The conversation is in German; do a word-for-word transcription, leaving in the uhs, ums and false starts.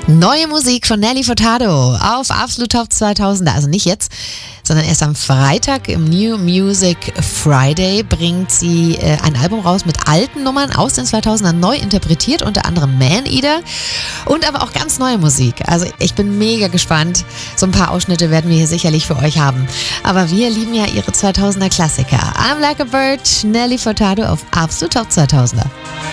Neue Musik von Nelly Furtado auf Absolut Top zweitausender. Also nicht jetzt, sondern erst am Freitag im New Music Friday bringt sie äh, ein Album raus mit alten Nummern aus den zweitausendern neu interpretiert, unter anderem Man Eater und aber auch ganz neue Musik. Also ich bin mega gespannt. So ein paar Ausschnitte werden wir hier sicherlich für euch haben. Aber wir lieben ja ihre zweitausender Klassiker. I'm Like a Bird, Nelly Furtado auf Absolut Top zweitausender.